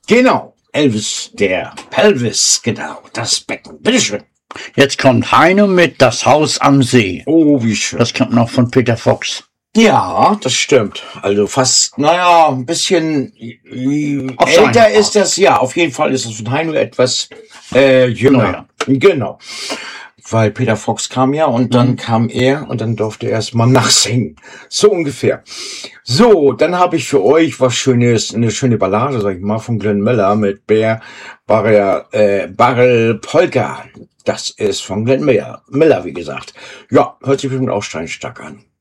Genau, Elvis, der Pelvis, genau, das Becken. Bitteschön. Jetzt kommt Heino mit Das Haus am See. Oh, wie schön. Das kommt noch von Peter Fox. Ja, das stimmt. Also fast, naja, ein bisschen älter ist das, ja, auf jeden Fall ist das von Heino etwas jünger. Genau. Weil Peter Fox kam ja und dann kam er und dann durfte er erstmal nachsingen. So ungefähr. So, dann habe ich für euch was Schönes, eine schöne Ballade, sag ich mal, von Glenn Miller mit Barrel Polka. Das ist von Glenn Miller, wie gesagt. Ja, hört sich bestimmt auch steinstark an.